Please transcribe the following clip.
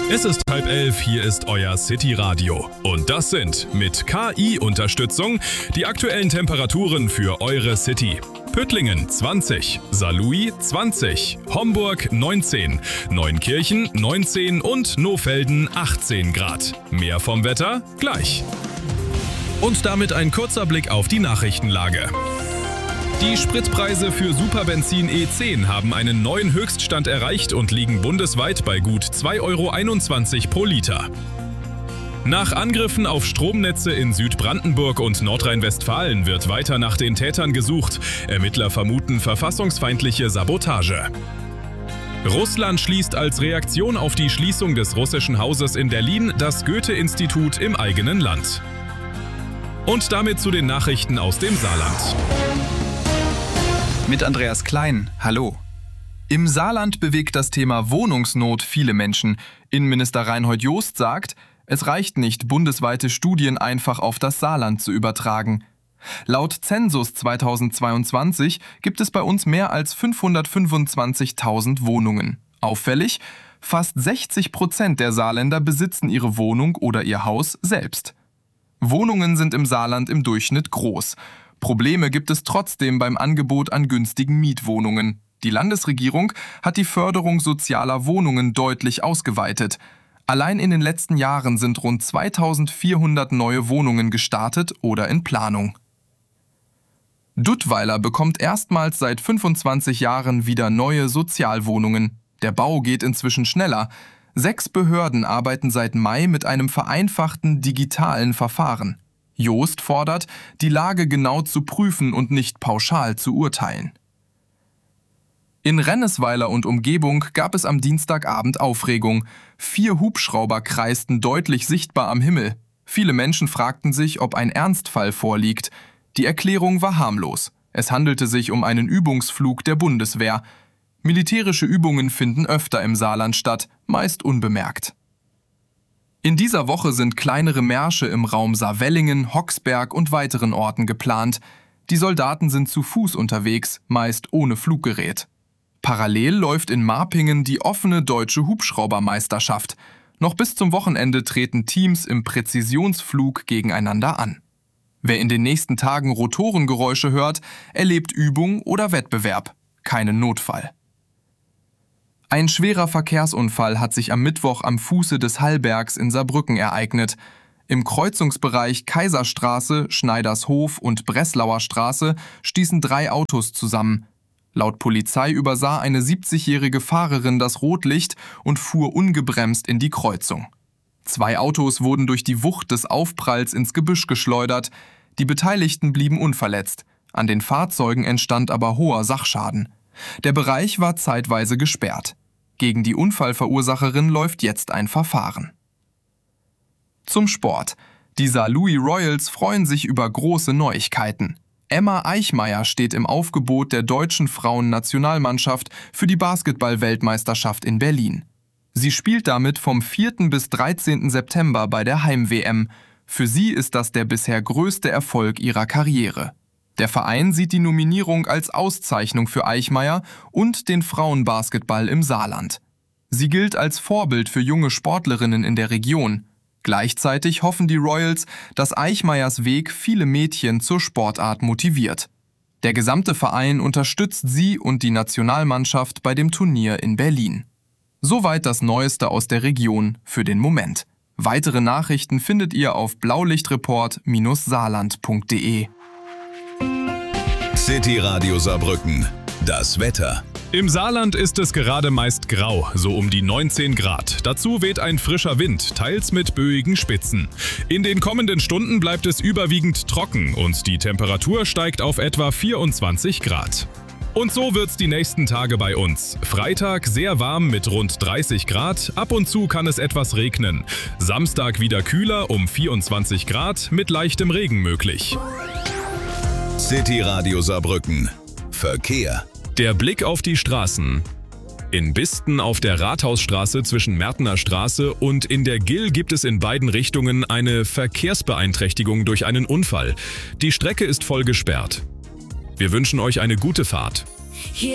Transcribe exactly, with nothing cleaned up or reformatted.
Es ist halb elf, hier ist euer City Radio. Und das sind mit K I-Unterstützung die aktuellen Temperaturen für eure City. Püttlingen zwanzig, Saarlouis zwanzig, Homburg neunzehn, Neunkirchen neunzehn und Nohfelden achtzehn Grad. Mehr vom Wetter gleich. Und damit ein kurzer Blick auf die Nachrichtenlage. Die Spritpreise für Superbenzin E zehn haben einen neuen Höchststand erreicht und liegen bundesweit bei gut zwei Euro einundzwanzig pro Liter. Nach Angriffen auf Stromnetze in Südbrandenburg und Nordrhein-Westfalen wird weiter nach den Tätern gesucht. Ermittler vermuten verfassungsfeindliche Sabotage. Russland schließt als Reaktion auf die Schließung des russischen Hauses in Berlin das Goethe-Institut im eigenen Land. Und damit zu den Nachrichten aus dem Saarland. Mit Andreas Klein, hallo. Im Saarland bewegt das Thema Wohnungsnot viele Menschen. Innenminister Reinhold Jost sagt, es reicht nicht, bundesweite Studien einfach auf das Saarland zu übertragen. Laut Zensus zweitausendzweiundzwanzig gibt es bei uns mehr als fünfhundertfünfundzwanzigtausend Wohnungen. Auffällig, fast sechzig Prozent der Saarländer besitzen ihre Wohnung oder ihr Haus selbst. Wohnungen sind im Saarland im Durchschnitt groß. Probleme gibt es trotzdem beim Angebot an günstigen Mietwohnungen. Die Landesregierung hat die Förderung sozialer Wohnungen deutlich ausgeweitet. Allein in den letzten Jahren sind rund zweitausendvierhundert neue Wohnungen gestartet oder in Planung. Duttweiler bekommt erstmals seit fünfundzwanzig Jahren wieder neue Sozialwohnungen. Der Bau geht inzwischen schneller. Sechs Behörden arbeiten seit Mai mit einem vereinfachten digitalen Verfahren. Jost fordert, die Lage genau zu prüfen und nicht pauschal zu urteilen. In Rennesweiler und Umgebung gab es am Dienstagabend Aufregung. Vier Hubschrauber kreisten deutlich sichtbar am Himmel. Viele Menschen fragten sich, ob ein Ernstfall vorliegt. Die Erklärung war harmlos. Es handelte sich um einen Übungsflug der Bundeswehr. Militärische Übungen finden öfter im Saarland statt, meist unbemerkt. In dieser Woche sind kleinere Märsche im Raum Saarwellingen, Hoxberg und weiteren Orten geplant. Die Soldaten sind zu Fuß unterwegs, meist ohne Fluggerät. Parallel läuft in Marpingen die offene deutsche Hubschraubermeisterschaft. Noch bis zum Wochenende treten Teams im Präzisionsflug gegeneinander an. Wer in den nächsten Tagen Rotorengeräusche hört, erlebt Übung oder Wettbewerb, keinen Notfall. Ein schwerer Verkehrsunfall hat sich am Mittwoch am Fuße des Hallbergs in Saarbrücken ereignet. Im Kreuzungsbereich Kaiserstraße, Schneidershof und Breslauer Straße stießen drei Autos zusammen. Laut Polizei übersah eine siebzigjährige Fahrerin das Rotlicht und fuhr ungebremst in die Kreuzung. Zwei Autos wurden durch die Wucht des Aufpralls ins Gebüsch geschleudert. Die Beteiligten blieben unverletzt. An den Fahrzeugen entstand aber hoher Sachschaden. Der Bereich war zeitweise gesperrt. Gegen die Unfallverursacherin läuft jetzt ein Verfahren. Zum Sport. Die Saarlouis Royals freuen sich über große Neuigkeiten. Emma Eichmeyer steht im Aufgebot der deutschen Frauennationalmannschaft für die Basketball-Weltmeisterschaft in Berlin. Sie spielt damit vom vierten bis dreizehnten September bei der Heim-W M. Für sie ist das der bisher größte Erfolg ihrer Karriere. Der Verein sieht die Nominierung als Auszeichnung für Eichmeyer und den Frauenbasketball im Saarland. Sie gilt als Vorbild für junge Sportlerinnen in der Region. Gleichzeitig hoffen die Royals, dass Eichmeyers Weg viele Mädchen zur Sportart motiviert. Der gesamte Verein unterstützt sie und die Nationalmannschaft bei dem Turnier in Berlin. Soweit das Neueste aus der Region für den Moment. Weitere Nachrichten findet ihr auf blaulichtreport Bindestrich saarland Punkt de. City Radio Saarbrücken. Das Wetter. Im Saarland ist es gerade meist grau, so um die neunzehn Grad. Dazu weht ein frischer Wind, teils mit böigen Spitzen. In den kommenden Stunden bleibt es überwiegend trocken und die Temperatur steigt auf etwa vierundzwanzig Grad. Und so wird's die nächsten Tage bei uns. Freitag sehr warm mit rund dreißig Grad, ab und zu kann es etwas regnen. Samstag wieder kühler um vierundzwanzig Grad mit leichtem Regen möglich. City Radio Saarbrücken. Verkehr. Der Blick auf die Straßen. In Bisten auf der Rathausstraße zwischen Märtner Straße und in der Gill gibt es in beiden Richtungen eine Verkehrsbeeinträchtigung durch einen Unfall. Die Strecke ist voll gesperrt. Wir wünschen euch eine gute Fahrt.